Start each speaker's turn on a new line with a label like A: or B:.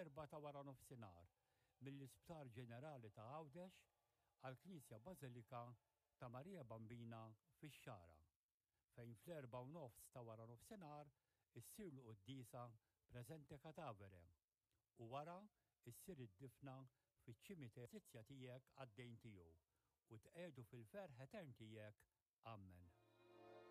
A: fl-4 ta' wara nofsinhar mill-Isptar Ġenerali ta' Għawdex għall-Knisja Bażilika ta' Marija Bambina fix-Xara, fejn fl-4 ta' wara nofsinhar issir l-qudiesa Preżenti Katavere u wara issir id-difna fiċ-ċimiter tiegħek għad-dejn tiegħu u tqiegħdu fil-ferħ etern tiegħek. Amen.